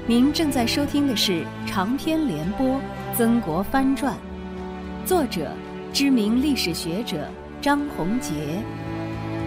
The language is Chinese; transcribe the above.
您正在收听的是长篇联播《曾国藩传》，作者知名历史学者张宏杰，